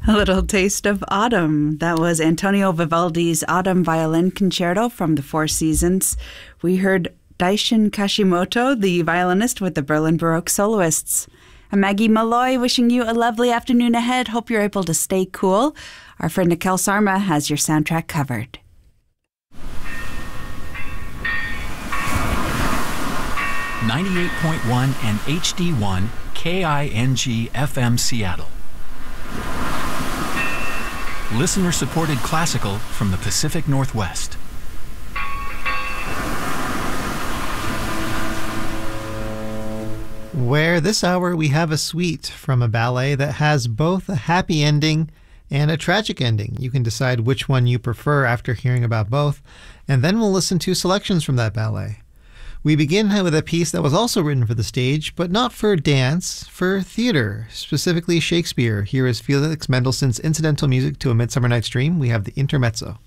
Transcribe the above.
A little taste of autumn. That was Antonio Vivaldi's Autumn Violin Concerto from the Four Seasons. We heard Daishin Kashimoto, the violinist with the Berlin Baroque Soloists. I'm Maggie Malloy, wishing you a lovely afternoon ahead. Hope you're able to stay cool. Our friend Nikhil Sarma has your soundtrack covered. 98.1 and HD1 KING FM Seattle. Listener-supported classical from the Pacific Northwest. Where this hour we have a suite from a ballet that has both a happy ending and a tragic ending. You can decide which one you prefer after hearing about both, and then we'll listen to selections from that ballet. We begin with a piece that was also written for the stage, but not for dance, for theater, specifically Shakespeare. Here is Felix Mendelssohn's incidental music to A Midsummer Night's Dream. We have the Intermezzo.